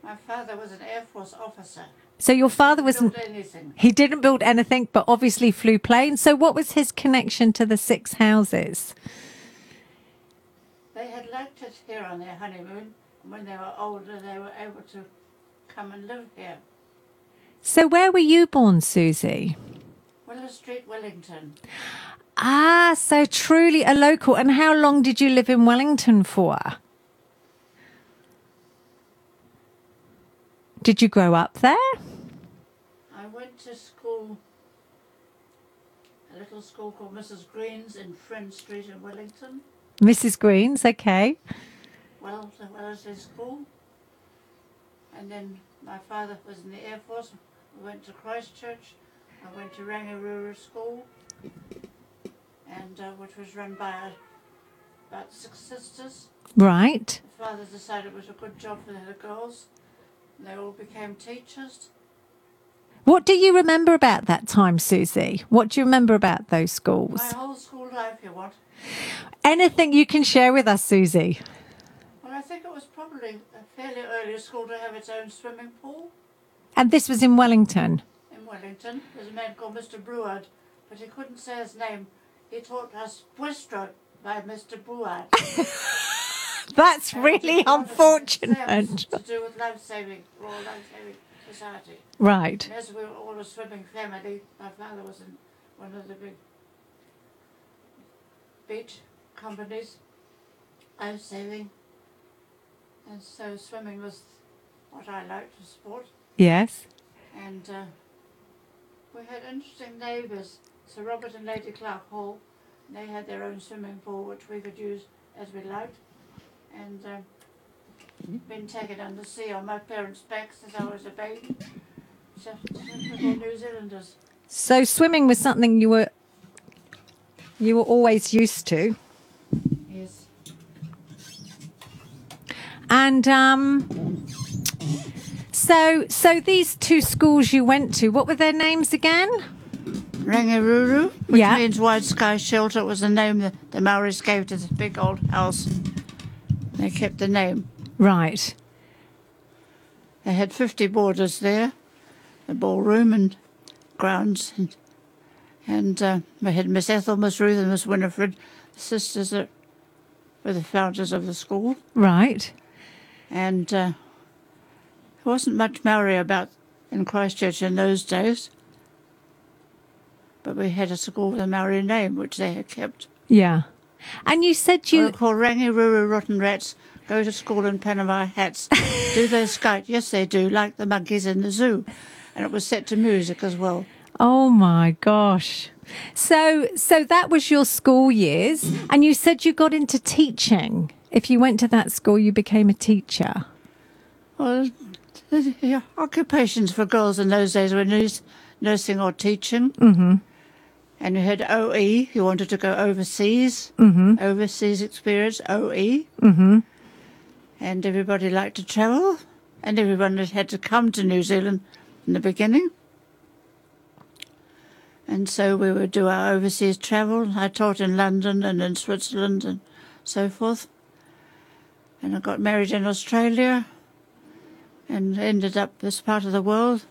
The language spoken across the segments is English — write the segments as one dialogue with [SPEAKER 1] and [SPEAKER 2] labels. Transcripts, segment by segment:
[SPEAKER 1] My father was an Air Force officer.
[SPEAKER 2] So your father
[SPEAKER 1] Built anything.
[SPEAKER 2] he didn't build anything, but obviously flew planes. So what was his connection to the Six Houses?
[SPEAKER 1] They had liked it here on their honeymoon. And when they were older, they were able to come and live here.
[SPEAKER 2] So where were you born, Susie?
[SPEAKER 1] Willow Street, Wellington.
[SPEAKER 2] Ah, so truly a local. And how long did you live in Wellington for? Did you grow up there?
[SPEAKER 1] I went to school, a little school called Mrs. Green's in Friend Street in Wellington.
[SPEAKER 2] Mrs. Green's, okay.
[SPEAKER 1] Wellesley School. And then my father was in the Air Force. We went to Christchurch. I went to Rangiroa School, and which was run by about 6 sisters.
[SPEAKER 2] Right.
[SPEAKER 1] The father decided it was a good job for the girls. And they all became teachers.
[SPEAKER 2] What do you remember about that time, Susie? What do you remember about those schools?
[SPEAKER 1] My whole school life, you want?
[SPEAKER 2] Anything you can share with us, Susie?
[SPEAKER 1] Well, I think it was probably a fairly early school to have its own swimming pool.
[SPEAKER 2] And this was in Wellington?
[SPEAKER 1] In Wellington. There's a man called Mr. Bruard, but he couldn't say his name. He taught us Puestro by Mr. Bruard.
[SPEAKER 2] That's really unfortunate.
[SPEAKER 1] To do with Royal Life-Saving Society.
[SPEAKER 2] Right.
[SPEAKER 1] And as we were all a swimming family, my father was in one of the big beach companies, life saving, and so swimming was what I liked for sport.
[SPEAKER 2] Yes.
[SPEAKER 1] And we had interesting neighbours, Sir Robert and Lady Clark Hall. And they had their own swimming pool which we could use as we liked, and been taken under sea on my parents' backs since I was a baby. Just little New Zealanders.
[SPEAKER 2] So swimming was something you were always used to.
[SPEAKER 1] Yes.
[SPEAKER 2] And so these two schools you went to, what were their names again?
[SPEAKER 1] Rangiruru, which
[SPEAKER 2] Yeah.
[SPEAKER 1] means Wide Sky Shelter, was the name that the Maoris gave to this big old house. They kept the name.
[SPEAKER 2] Right.
[SPEAKER 1] They had 50 boarders there, the ballroom and grounds. And we had Miss Ethel, Miss Ruth and Miss Winifred, the sisters that were the founders of the school.
[SPEAKER 2] Right.
[SPEAKER 1] And there wasn't much Maori about in Christchurch in those days. But we had a school with a Maori name, which they had kept.
[SPEAKER 2] Yeah. And you said
[SPEAKER 1] We were called Rangiruru Rotten Rats, go to school in Panama hats. Do they skate? Yes, they do, like the monkeys in the zoo. And it was set to music as well.
[SPEAKER 2] Oh my gosh. So that was your school years, and you said you got into teaching. If you went to that school, you became a teacher.
[SPEAKER 1] Well, the occupations for girls in those days were nursing or teaching.
[SPEAKER 2] Mm-hmm.
[SPEAKER 1] And you had OE, you wanted to go overseas, overseas experience, OE.
[SPEAKER 2] Mm-hmm.
[SPEAKER 1] And everybody liked to travel, and everyone had to come to New Zealand in the beginning. And so we would do our overseas travel. I taught in London and in Switzerland and so forth. And I got married in Australia and ended up this part of the world.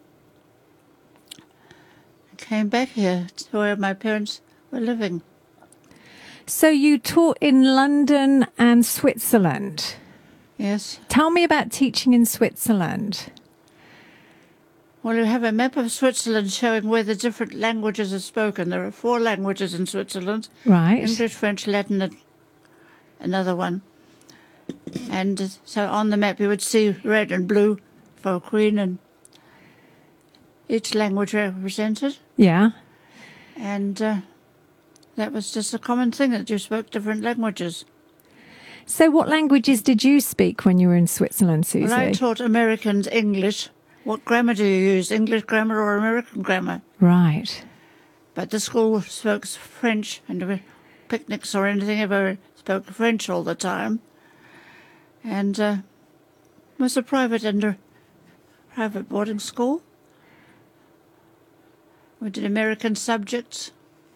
[SPEAKER 1] Came back here to where my parents were living.
[SPEAKER 2] So you taught in London and Switzerland.
[SPEAKER 1] Yes.
[SPEAKER 2] Tell me about teaching in Switzerland.
[SPEAKER 1] Well, you have a map of Switzerland showing where the different languages are spoken. There are 4 languages in Switzerland.
[SPEAKER 2] Right.
[SPEAKER 1] English, French, Latin, and another one. And so on the map you would see red and blue for Queen and each language represented.
[SPEAKER 2] Yeah.
[SPEAKER 1] And that was just a common thing, that you spoke different languages.
[SPEAKER 2] So what languages did you speak when you were in Switzerland, Susie?
[SPEAKER 1] Well, I taught Americans English. What grammar do you use, English grammar or American grammar?
[SPEAKER 2] Right.
[SPEAKER 1] But the school spoke French, and picnics or anything, everyone spoke French all the time. And it was a private boarding school. We did American subjects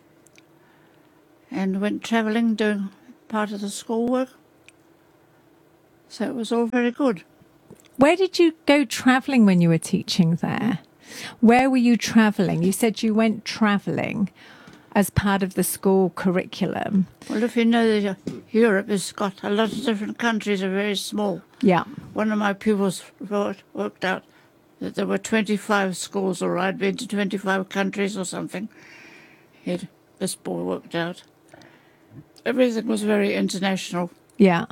[SPEAKER 1] and went travelling, doing part of the schoolwork. So it was all very good.
[SPEAKER 2] Where did you go travelling when you were teaching there? Where were you travelling? You said you went travelling as part of the school curriculum.
[SPEAKER 1] Well, if you know that Europe has got a lot of different countries, are very small.
[SPEAKER 2] Yeah.
[SPEAKER 1] One of my pupils worked out that there were 25 schools, or I'd been to 25 countries or something. This boy worked out. Everything was very international.
[SPEAKER 2] Yeah.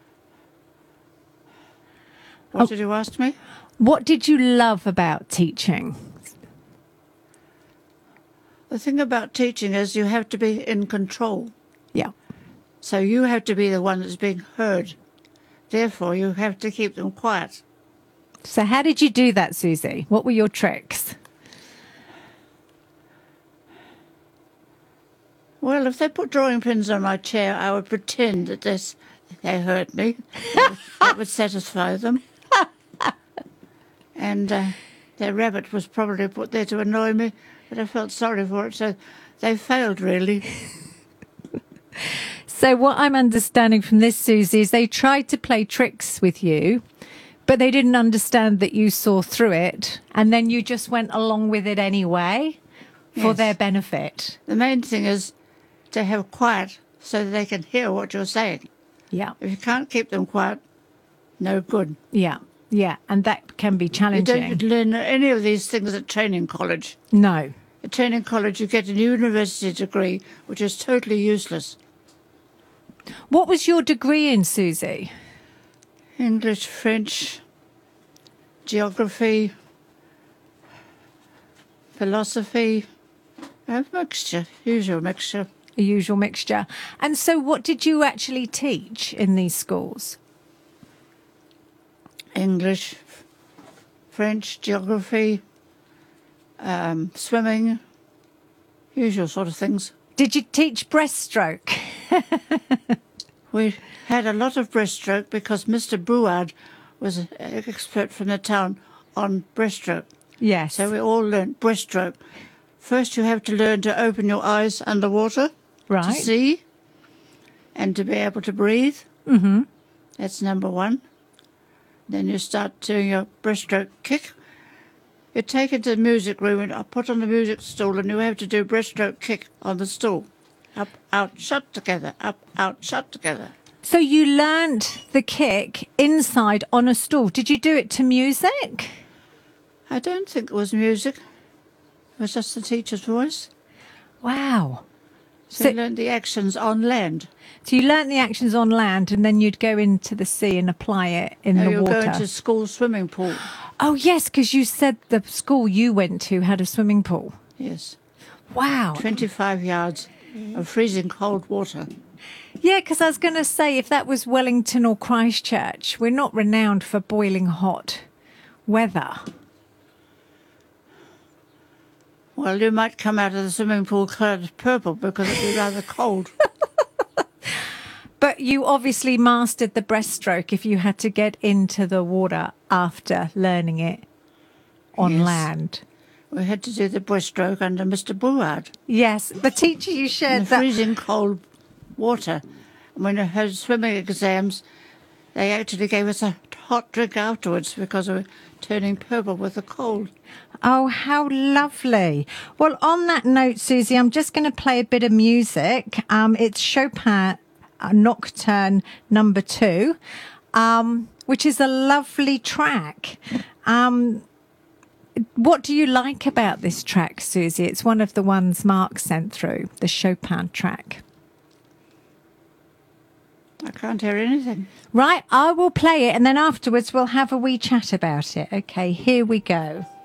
[SPEAKER 1] What did you ask me?
[SPEAKER 2] What did you love about teaching?
[SPEAKER 1] The thing about teaching is you have to be in control.
[SPEAKER 2] Yeah.
[SPEAKER 1] So you have to be the one that's being heard. Therefore, you have to keep them quiet.
[SPEAKER 2] So how did you do that, Susie? What were your tricks?
[SPEAKER 1] Well, if they put drawing pins on my chair, I would pretend that they hurt me. That would satisfy them. And their rabbit was probably put there to annoy me, but I felt sorry for it, so they failed, really.
[SPEAKER 2] So what I'm understanding from this, Susie, is they tried to play tricks with you, but they didn't understand that you saw through it, and then you just went along with it anyway for
[SPEAKER 1] Yes.
[SPEAKER 2] their benefit.
[SPEAKER 1] The main thing is to have quiet so that they can hear what you're saying.
[SPEAKER 2] Yeah.
[SPEAKER 1] If you can't keep them quiet, no good.
[SPEAKER 2] Yeah. Yeah. And that can be
[SPEAKER 1] You
[SPEAKER 2] challenging.
[SPEAKER 1] don't learn any of these things at training college.
[SPEAKER 2] No.
[SPEAKER 1] At training college, you get a university degree, which is totally useless.
[SPEAKER 2] What was your degree in, Susie?
[SPEAKER 1] English, French, geography, philosophy, a mixture, usual mixture.
[SPEAKER 2] A usual mixture. And so what did you actually teach in these schools?
[SPEAKER 1] English, French, geography, swimming, usual sort of things.
[SPEAKER 2] Did you teach breaststroke?
[SPEAKER 1] We had a lot of breaststroke because Mr. Brouard was an expert from the town on breaststroke.
[SPEAKER 2] Yes.
[SPEAKER 1] So we all learnt breaststroke. First you have to learn to open your eyes underwater to
[SPEAKER 2] right.
[SPEAKER 1] see and to be able to breathe.
[SPEAKER 2] Mm-hmm.
[SPEAKER 1] That's number one. Then you start doing your breaststroke kick. You take it to the music room and I put on the music stool and you have to do breaststroke kick on the stool. Up, out, shut together. Up, out, shut together.
[SPEAKER 2] So you learnt the kick inside on a stool. Did you do it to music?
[SPEAKER 1] I don't think it was music. It was just the teacher's voice.
[SPEAKER 2] Wow.
[SPEAKER 1] So
[SPEAKER 2] So-
[SPEAKER 1] you learned the actions on land.
[SPEAKER 2] So you learnt the actions on land and then you'd go into the sea and apply it in
[SPEAKER 1] Now
[SPEAKER 2] the
[SPEAKER 1] you're
[SPEAKER 2] water.
[SPEAKER 1] going to school swimming pool.
[SPEAKER 2] Oh, yes, because you said the school you went to had a swimming pool.
[SPEAKER 1] Yes.
[SPEAKER 2] Wow.
[SPEAKER 1] 25 yards of freezing cold water.
[SPEAKER 2] Yeah, because I was going to say, if that was Wellington or Christchurch, we're not renowned for boiling hot weather.
[SPEAKER 1] Well, you might come out of the swimming pool coloured purple because it'd be rather cold.
[SPEAKER 2] But you obviously mastered the breaststroke if you had to get into the water after learning it on
[SPEAKER 1] Yes.
[SPEAKER 2] land.
[SPEAKER 1] We had to do the breaststroke under Mr. Brouard
[SPEAKER 2] Yes, the teacher you
[SPEAKER 1] in
[SPEAKER 2] shared
[SPEAKER 1] the
[SPEAKER 2] that.
[SPEAKER 1] freezing cold water. And when we had swimming exams, they actually gave us a hot drink afterwards because we were turning purple with the cold.
[SPEAKER 2] Oh, how lovely. Well, on that note, Susie, I'm just going to play a bit of music. It's Chopin Nocturne number 2, which is a lovely track. What do you like about this track, Susie? It's one of the ones Mark sent through, the Chopin track.
[SPEAKER 1] I can't hear anything.
[SPEAKER 2] Right, I will play it and then afterwards we'll have a wee chat about it. Okay, here we go.